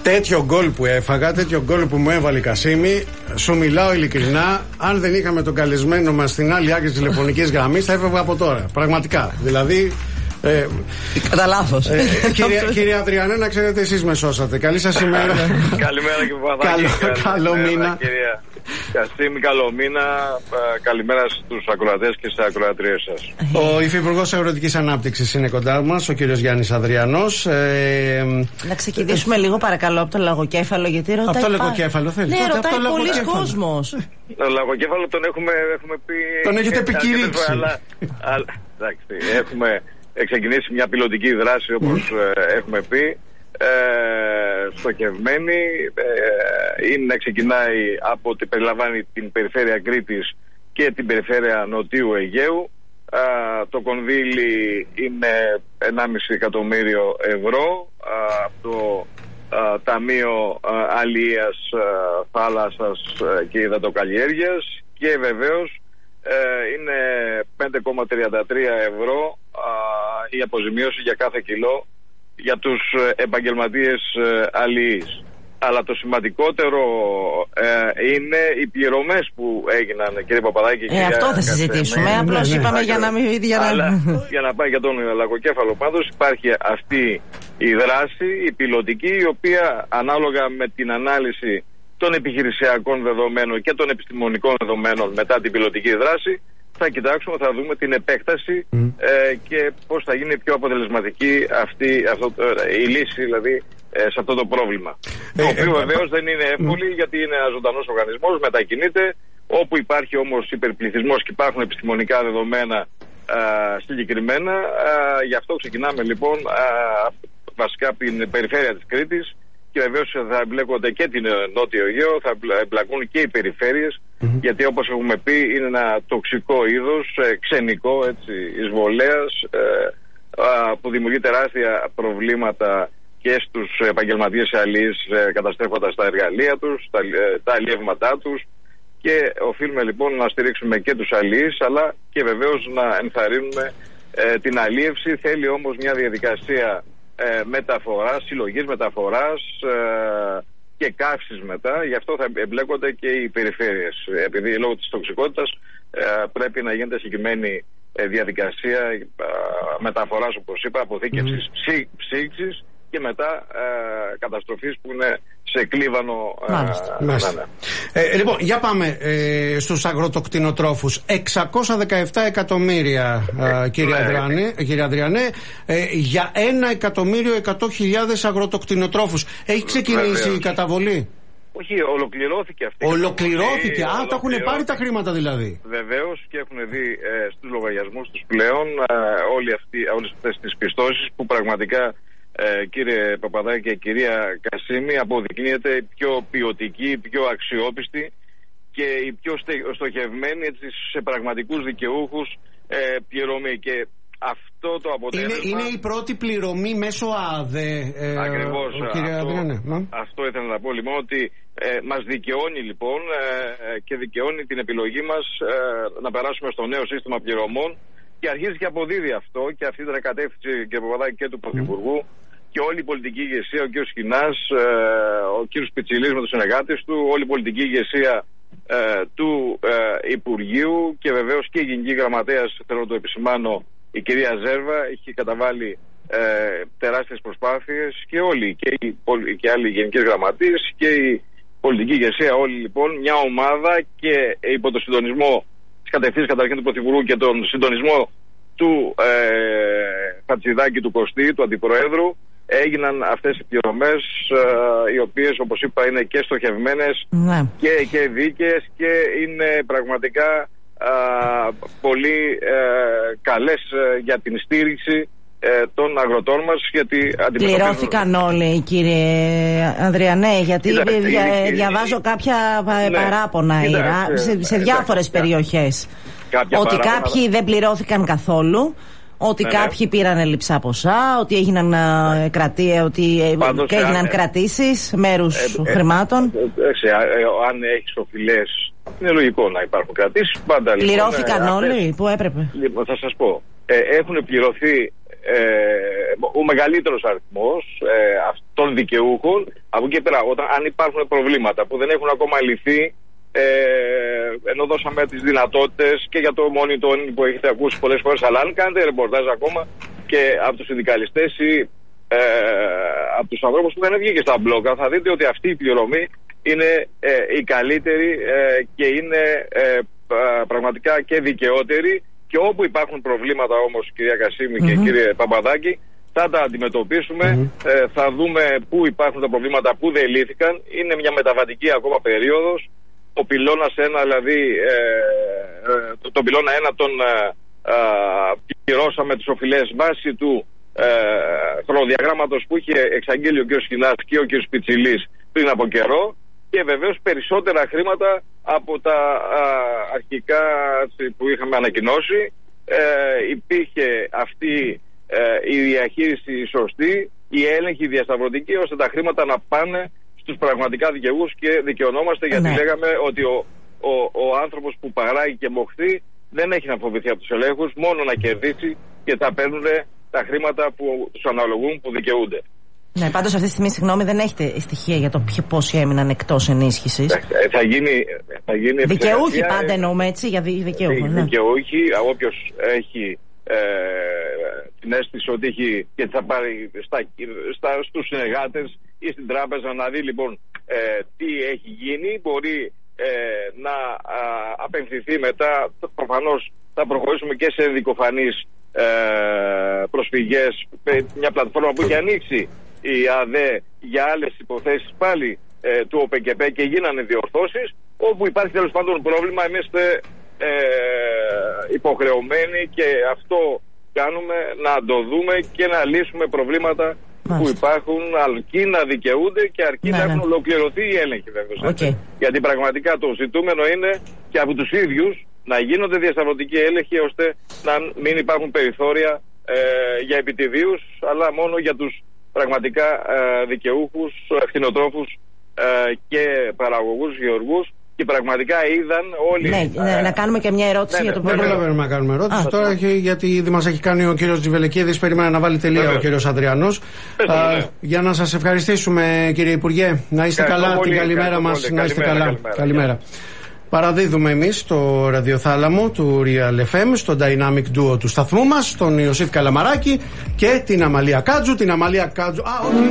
Τέτοιο γκολ που έφαγα, τέτοιο γκολ που μου έβαλε η Κασίμη, σου μιλάω ειλικρινά, αν δεν είχαμε τον καλεσμένο μας στην άλλη άκρη της τηλεφωνικής γραμμής, θα έφευγα από τώρα. Πραγματικά. Δηλαδή. Κατά λάθος. Κύριε Αδριανέ, να ξέρετε, εσείς με σώσατε. Καλή σας ημέρα. Καλημέρα και Παπαδάκη. Καλό μήνα. Κασίμη, καλό μήνα. Καλημέρα στους ακροατές και στις ακροατρίες σας. Ο Υφυπουργός Αγροτικής Ανάπτυξης είναι κοντά μας, ο κύριος Γιάννης Ανδριανός. Να ξεκινήσουμε λίγο παρακαλώ από το λαγοκέφαλο, γιατί ρωτάει. Από το λαγοκέφαλο θέλεις? Ναι, ρωτάει πολλοί κόσμος. Το λαγοκέφαλο τον έχουμε πει. Τον έχετε επικηρύξει. Εντάξει, έχουμε ξεκινήσει μια πιλωτική δράση, όπως έχουμε πει. Στοχευμένη, είναι, ξεκινάει από ότι περιλαμβάνει την περιφέρεια Κρήτης και την περιφέρεια Νοτιού Αιγαίου. Το κονδύλι είναι 1,5 εκατομμύριο ευρώ από το Ταμείο Αλίας, Θάλασσας και Υδατοκαλλιέργειας, και βεβαίως είναι 5,33 ευρώ η αποζημίωση για κάθε κιλό για τους επαγγελματίες αλληλείς. Αλλά το σημαντικότερο είναι οι πληρωμές που έγιναν, κύριε Παπαδάκη. Αυτό θα συζητήσουμε. Απλώς είπαμε για να μην. Για να πάει για τον λαγοκέφαλο, πάντως υπάρχει αυτή η δράση, η πιλωτική, η οποία ανάλογα με την ανάλυση των επιχειρησιακών δεδομένων και των επιστημονικών δεδομένων μετά την πιλωτική δράση, θα κοιτάξουμε, θα δούμε την επέκταση και πώς θα γίνει πιο αποτελεσματική η λύση, δηλαδή, σε αυτό το πρόβλημα. Το οποίο βεβαίως δεν είναι εύκολη, γιατί είναι ένας ζωντανός οργανισμός, μετακινείται. Όπου υπάρχει όμως υπερπληθυσμός και υπάρχουν επιστημονικά δεδομένα συγκεκριμένα, γι' αυτό ξεκινάμε λοιπόν βασικά από την περιφέρεια της Κρήτης, και βεβαίως θα εμπλέκονται και την Νότιο Αιγαίο, θα εμπλακούν και οι περιφέρειες, γιατί όπως έχουμε πει είναι ένα τοξικό είδος, ξενικό, έτσι, εισβολέας, που δημιουργεί τεράστια προβλήματα και στους επαγγελματίες αλληλείς, καταστρέφοντας τα εργαλεία τους, τα αλλιεύματά τους, και οφείλουμε λοιπόν να στηρίξουμε και τους αλληλείς, αλλά και βεβαίως να ενθαρρύνουμε την αλλίευση. Θέλει όμως μια διαδικασία μεταφοράς, συλλογής μεταφοράς και καύσης μετά. Γι' αυτό θα εμπλέκονται και οι περιφέρειες, επειδή λόγω της τοξικότητας πρέπει να γίνεται συγκεκριμένη διαδικασία μεταφοράς, όπως είπα, αποθήκευσης, ψήξης και μετά καταστροφής που είναι σε κλίβανο. Μάλιστα. Λοιπόν, για πάμε στους αγροτοκτηνοτρόφους. 617 εκατομμύρια, κύριε Ανδριανέ, για 1.100.000 αγροτοκτηνοτρόφους. Έχει ξεκινήσει η καταβολη? Όχι, ολοκληρώθηκε αυτή. Ολοκληρώθηκε. Τα έχουν πάρει τα χρήματα δηλαδή. Βεβαίως, και έχουν δει στους λογαριασμούς τους πλέον όλες αυτές τις πιστώσεις που πραγματικά, κύριε Παπαδάκη και κυρία Κασίμη, αποδεικνύεται η πιο ποιοτική, η πιο αξιόπιστη και η πιο στοχευμένη, έτσι, σε πραγματικούς δικαιούχους πληρωμή. Και αυτό το αποτέλεσμα είναι η πρώτη πληρωμή μέσω ΑΔΕ. Ακριβώς. Αυτό ήθελα να πω λοιπόν, ότι μας δικαιώνει λοιπόν και δικαιώνει την επιλογή μας να περάσουμε στο νέο σύστημα πληρωμών, και αρχίζει και αποδίδει αυτό, και αυτή ήταν κατεύθυνση και Παπαδάκη και του Πρωθυπουργού και όλη η πολιτική ηγεσία, ο κ. Σκινάς, ο κ. Πιτσιλής με τους συνεργάτες του, όλη η πολιτική ηγεσία του Υπουργείου, και βεβαίως και η Γενική Γραμματέας, θέλω να το επισημάνω, η κυρία Ζέρβα, έχει καταβάλει τεράστιες προσπάθειες, και όλοι και άλλοι γενικές γραμματείες και η πολιτική ηγεσία, όλοι λοιπόν μια ομάδα, και υπό το συντονισμό της κατευθύνσης καταρχήν του Πρωθυπουργού και τον συντονισμό του Χατζηδάκη, του Κωστή, του Αντιπροέδρου, έγιναν αυτές οι πληρωμές, οι οποίες, όπως είπα, είναι και στοχευμένες και δίκαιες, και είναι πραγματικά πολύ καλές για την στήριξη των αγροτών μας, γιατί πληρώθηκαν όλοι, κύριε Ανδριανέ? Γιατί διαβάζω κάποια παράπονα σε διάφορες περιοχές, ότι κάποιοι δεν πληρώθηκαν καθόλου, ότι κάποιοι πήραν λειψά ποσά, ότι έγιναν έγιναν κρατήσεις μέρους χρημάτων. Αν έχεις οφειλές, είναι λογικό να υπάρχουν κρατήσεις. Πληρώθηκαν όλοι που έπρεπε? Λοιπόν, θα σας πω. Έχουν πληρωθεί ο μεγαλύτερος αριθμός των δικαιούχων, Από εκεί πέρα, αν υπάρχουν προβλήματα που δεν έχουν ακόμα λυθεί, ενώ δώσαμε τις δυνατότητες και για το monitoring που έχετε ακούσει πολλές φορές, αλλά αν κάνετε ρεπορτάζ ακόμα και από τους συνδικαλιστές ή από τους ανθρώπους που δεν βγήκε στα μπλόκα, θα δείτε ότι αυτή η πληρωμή είναι η καλύτερη και είναι πραγματικά και δικαιότερη. Και όπου υπάρχουν προβλήματα όμως, κυρία Κασίμη και κύριε Παπαδάκη, θα τα αντιμετωπίσουμε, θα δούμε πού υπάρχουν τα προβλήματα, πού δεν λύθηκαν. Είναι μια μεταβατική ακόμα περίοδος. Ο πυλώνας 1, δηλαδή τον πυλώνα 1 τον πληρώσαμε τις οφειλές βάσει του χρονοδιαγράμματος που είχε εξαγγείλει ο κ. Σχοινάς και ο κ. Πιτσιλής πριν από καιρό, και βεβαίως περισσότερα χρήματα από τα αρχικά που είχαμε ανακοινώσει. Υπήρχε αυτή η διαχείριση σωστή, η έλεγχη διασταυρωτική, ώστε τα χρήματα να πάνε στους πραγματικά δικαιούς, και δικαιωνόμαστε γιατί λέγαμε ότι ο άνθρωπος που παράγει και μοχθεί δεν έχει να φοβηθεί από τους ελέγχους, μόνο να κερδίσει, και θα παίρνουν τα χρήματα που τους αναλογούν, που δικαιούνται. Ναι, πάντως αυτή τη στιγμή, συγγνώμη, δεν έχετε στοιχεία για το πόσοι έμειναν εκτός ενίσχυσης. Θα γίνει δικαιούχοι πάντα εννοούμε, έτσι, για δικαιούχοι. Δικαιούχοι, όποιος έχει την αίσθηση ότι έχει, και θα πάρει στους συνεργάτες ή στην τράπεζα να δει λοιπόν τι έχει γίνει, μπορεί να απευθυνθεί μετά. Προφανώς θα προχωρήσουμε και σε δικοφανείς προσφυγές, μια πλατφόρμα που έχει ανοίξει η ΑΔΕ για άλλες υποθέσεις πάλι του ΟΠΕΚΕΠΕ, και γίνανε διορθώσεις. Όπου υπάρχει τέλος πάντων πρόβλημα, εμείς είστε υποχρεωμένοι, και αυτό κάνουμε, να το δούμε και να λύσουμε προβλήματα που υπάρχουν, αρκεί να δικαιούνται και αρκεί να έχουν ολοκληρωθεί οι έλεγχοι, βέβαια. Γιατί πραγματικά το ζητούμενο είναι και από τους ίδιους να γίνονται διασταυρωτικοί έλεγχοι, ώστε να μην υπάρχουν περιθώρια για επιτιδίους, αλλά μόνο για τους πραγματικά δικαιούχους, κτηνοτρόφους και παραγωγούς, γεωργούς. Και πραγματικά είδαν όλοι. Ναι, να κάνουμε και μια ερώτηση για το πρόβλημα. Δεν προλαβαίνουμε να κάνουμε ερώτηση. Τώρα γιατί ήδη μας έχει κάνει ο κύριος Τζιβελεκίδης, περίμενα να βάλει τελεία ο κύριος Ανδριανός. Για να σας ευχαριστήσουμε, κύριε Υπουργέ. Να είστε καλά, την καλημέρα μας. Να είστε καλά. Καλημέρα. Παραδίδουμε εμείς στο ραδιοθάλαμο του Real FM, στο Dynamic Duo του σταθμού μας, τον Ιωσήφ Καλαμαράκη και την Αμαλία Κάτζου.